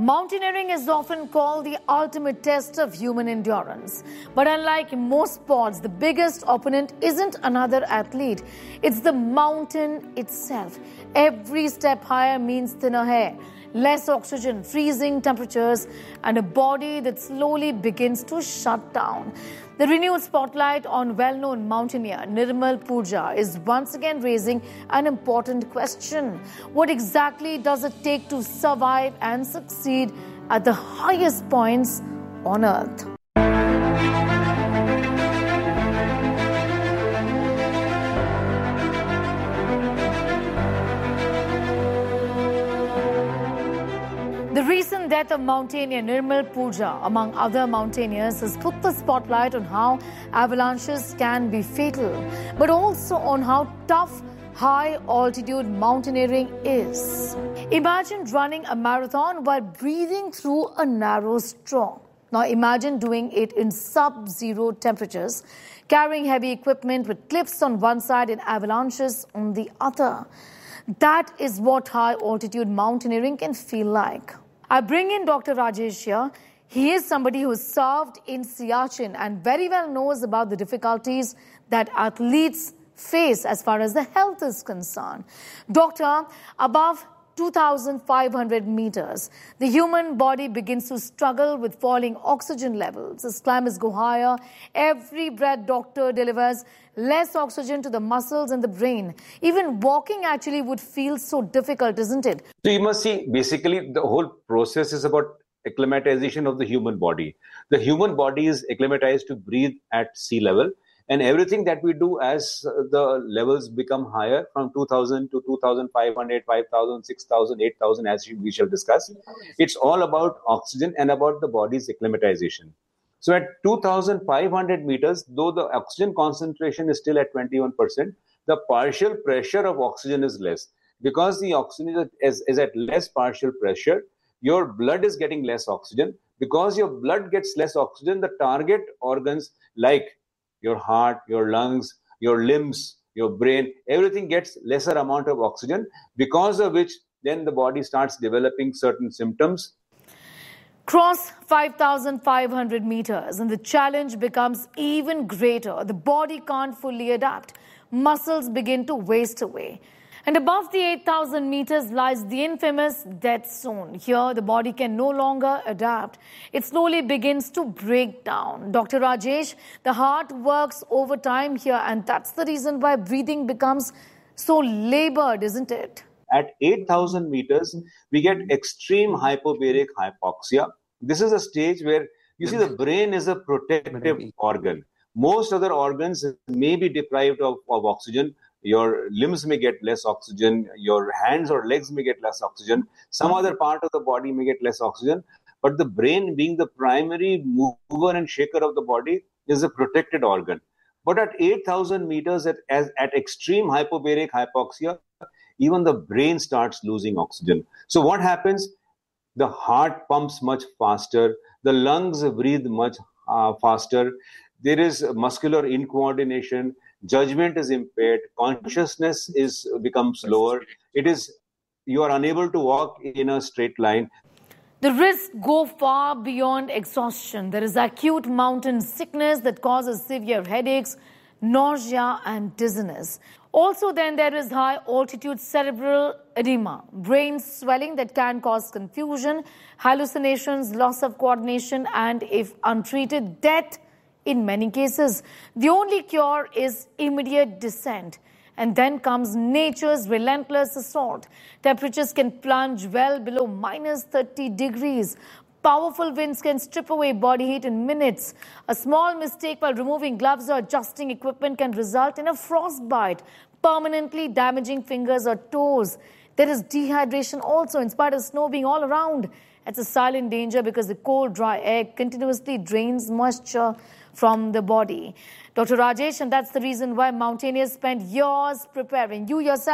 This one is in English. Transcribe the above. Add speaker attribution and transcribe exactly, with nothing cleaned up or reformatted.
Speaker 1: Mountaineering is often called the ultimate test of human endurance. But unlike most sports, the biggest opponent isn't another athlete. It's the mountain itself. Every step higher means thinner air, less oxygen, freezing temperatures, and a body that slowly begins to shut down. The renewed spotlight on well-known mountaineer Nirmal Purja is once again raising an important question. What exactly does it take to survive and succeed at the highest points on Earth? The recent death of mountaineer Nirmal Purja, among other mountaineers, has put the spotlight on how avalanches can be fatal, but also on how tough high-altitude mountaineering is. Imagine running a marathon while breathing through a narrow straw. Now imagine doing it in sub-zero temperatures, carrying heavy equipment with cliffs on one side and avalanches on the other. That is what high-altitude mountaineering can feel like. I bring in Doctor Rajesh here. He is somebody who has served in Siachen and very well knows about the difficulties that athletes face as far as the health is concerned. Doctor, above two thousand five hundred meters, the human body begins to struggle with falling oxygen levels. As climbers go higher, every breath doctor delivers less oxygen to the muscles and the brain. Even walking actually would feel so difficult, isn't it?
Speaker 2: So you must see, basically the whole process is about acclimatization of the human body. The human body is acclimatized to breathe at sea level. And everything that we do as the levels become higher from two thousand to two thousand five hundred, five thousand, six thousand, eight thousand, as we shall discuss, it's all about oxygen and about the body's acclimatization. So at two thousand five hundred meters, though the oxygen concentration is still at twenty-one percent, the partial pressure of oxygen is less. Because the oxygen is, is at less partial pressure, your blood is getting less oxygen. Because your blood gets less oxygen, the target organs like your heart, your lungs, your limbs, your brain, everything gets lesser amount of oxygen, because of which then the body starts developing certain symptoms.
Speaker 1: Cross five thousand five hundred meters and the challenge becomes even greater. The body can't fully adapt. Muscles begin to waste away. And above the eight thousand meters lies the infamous death zone. Here, the body can no longer adapt. It slowly begins to break down. Doctor Rajesh, the heart works overtime here, and that's the reason why breathing becomes so labored, isn't it?
Speaker 2: At eight thousand meters, we get extreme hypobaric hypoxia. This is a stage where, you see, the brain is a protective organ. Most other organs may be deprived of, of oxygen. Your limbs may get less oxygen, your hands or legs may get less oxygen, some other part of the body may get less oxygen, but the brain, being the primary mover and shaker of the body, is a protected organ. But at eight thousand meters, at, as, at extreme hypobaric hypoxia, even the brain starts losing oxygen. So what happens? The heart pumps much faster, the lungs breathe much uh, faster, there is muscular incoordination, judgment is impaired, consciousness is becomes lower. It is, you are unable to walk in a straight line.
Speaker 1: The risks go far beyond exhaustion. There is acute mountain sickness that causes severe headaches, nausea and dizziness. Also then there is high altitude cerebral edema, brain swelling that can cause confusion, hallucinations, loss of coordination and, if untreated, death. In many cases, the only cure is immediate descent. And then comes nature's relentless assault. Temperatures can plunge well below minus thirty degrees. Powerful winds can strip away body heat in minutes. A small mistake while removing gloves or adjusting equipment can result in a frostbite, permanently damaging fingers or toes. There is dehydration also, in spite of snow being all around. It's a silent danger because the cold, dry air continuously drains moisture from the body. Doctor Rajesh, and that's the reason why mountaineers spend years preparing. You yourself